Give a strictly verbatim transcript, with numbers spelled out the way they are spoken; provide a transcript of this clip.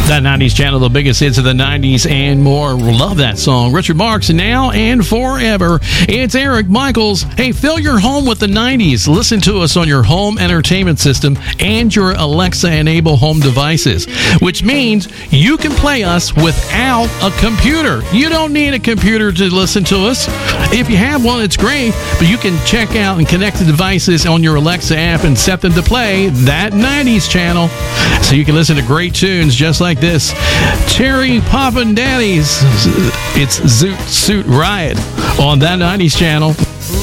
That nineties channel, the biggest hits of the nineties and more. Love that song. Richard Marx, Now and Forever. It's Eric Michaels. Hey, fill your home with the nineties. Listen to us on your home entertainment system and your Alexa-enabled home devices, which means you can play us without a computer. You don't need a computer to listen to us. If you have one, it's great, but you can check out and connect the devices on your Alexa app and set them to play that nineties channel so you can listen to great tunes just like this. Cherry Poppin' Daddies. It's Zoot Suit Riot on that nineties channel.